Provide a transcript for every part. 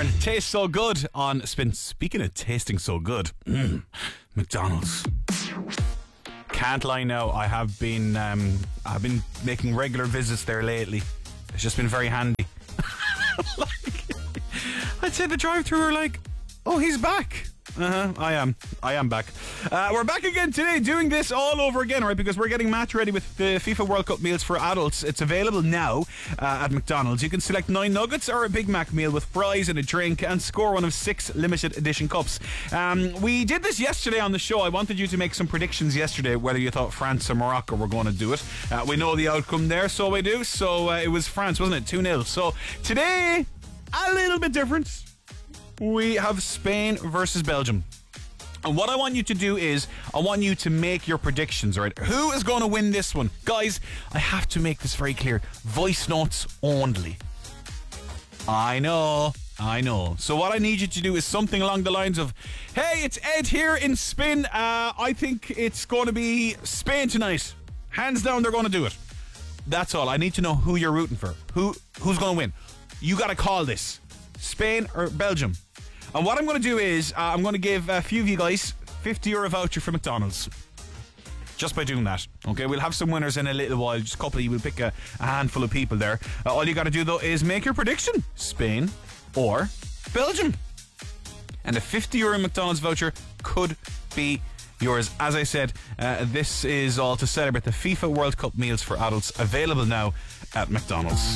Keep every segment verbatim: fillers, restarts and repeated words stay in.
Aaron, tastes so good on Spin. Speaking of tasting so good, mm, McDonald's. Can't lie now, I have been um, I've been making regular visits there lately. It's just been very handy. Like, I'd say the drive-thru are like, oh, he's back. Uh-huh, I am. I am back. Uh, we're back again today doing this all over again, right? Because we're getting match ready with the FIFA World Cup meals for adults. It's available now uh, at McDonald's. You can select nine nuggets or a Big Mac meal with fries and a drink and score one of six limited edition cups. Um, we did this yesterday on the show. I wanted you to make some predictions yesterday whether you thought France or Morocco were going to do it. Uh, we know the outcome there, so we do. So uh, it was France, wasn't it? two nil. So today, a little bit different. We have Spain versus Belgium. And what I want you to do is, I want you to make your predictions, right? Who is going to win this one? Guys, I have to make this very clear. Voice notes only. I know, I know. So what I need you to do is something along the lines of, hey, it's Ed here in Spin. Uh, I think it's going to be Spain tonight. Hands down, they're going to do it. That's all. I need to know who you're rooting for. Who Who's going to win? You got to call this. Spain or Belgium. And what I'm going to do is uh, I'm going to give a few of you guys fifty euro voucher for McDonald's just by doing that. Okay, we'll have some winners in a little while. Just a couple of you will pick a, a handful of people there. Uh, all you got to do though is make your prediction: Spain or Belgium, and a fifty euro McDonald's voucher could be yours. As I said, uh, this is all to celebrate the FIFA World Cup meals for adults, available now at McDonald's.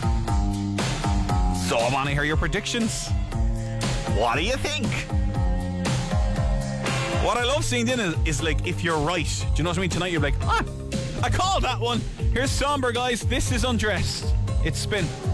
So I want to hear your predictions. What do you think? What I love seeing then is, is like, if you're right. Do you know what I mean? Tonight you're like, ah, I called that one. Here's Somber, guys. This is Undressed. It's Spin.